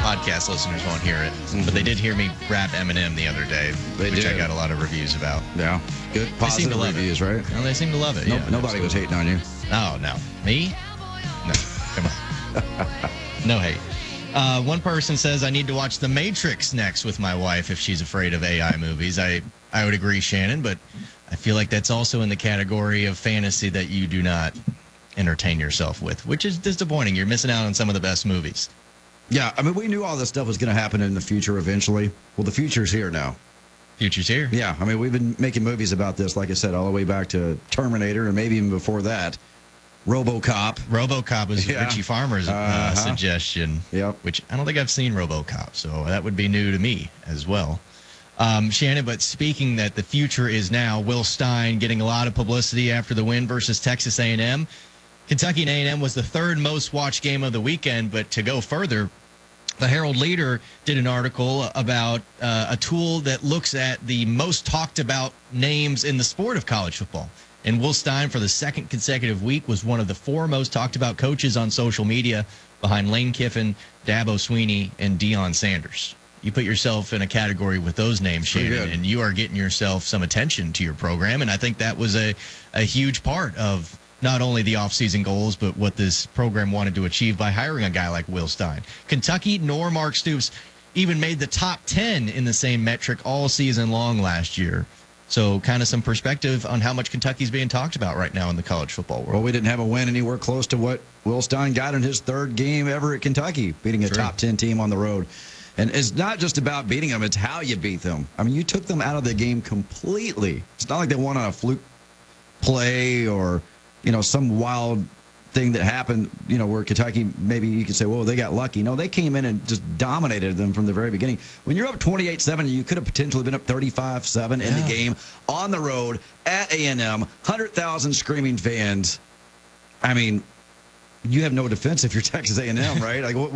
podcast listeners won't hear it, but they did hear me rap Eminem the other day, which I got a lot of reviews about. Yeah, good positive reviews, right? Well, they seem to love it. Yeah, nobody was hating on you. Oh, no. Me? No, come on. No hate. One person says I need to watch The Matrix next with my wife if she's afraid of AI movies. I would agree, Shannon, but I feel like that's also in the category of fantasy that you do not entertain yourself with, which is disappointing. You're missing out on some of the best movies. Yeah, I mean, we knew all this stuff was going to happen in the future eventually. Well, the future's here now. Future's here? Yeah, I mean, we've been making movies about this, like I said, all the way back to Terminator and maybe even before that. RoboCop. RoboCop was Richie Farmer's suggestion, which I don't think I've seen RoboCop, so that would be new to me as well. Shannon, but speaking that the future is now, Will Stein getting a lot of publicity after the win versus Texas A&M. Kentucky and A&M was the third most watched game of the weekend, but to go further, the Herald Leader did an article about a tool that looks at the most talked about names in the sport of college football. And Will Stein, for the second consecutive week, was one of the four most talked about coaches on social media behind Lane Kiffin, Dabo Swinney, and Deion Sanders. You put yourself in a category with those names, Shannon, and you are getting yourself some attention to your program. And I think that was a huge part of not only the offseason goals, but what this program wanted to achieve by hiring a guy like Will Stein. Kentucky nor Mark Stoops even made the top 10 in the same metric all season long last year. So kind of some perspective on how much Kentucky's being talked about right now in the college football world. Well, we didn't have a win anywhere close to what Will Stein got in his third game ever at Kentucky, beating a top 10 team on the road. And it's not just about beating them, it's how you beat them. I mean, you took them out of the game completely. It's not like they won on a fluke play or, some wild thing that happened, where Kentucky, maybe you could say, well, they got lucky. No, they came in and just dominated them from the very beginning. When you're up 28-7, you could have potentially been up 35-7 in the game on the road at A&M, 100,000 screaming fans. I mean, you have no defense if you're Texas A&M, right? Like,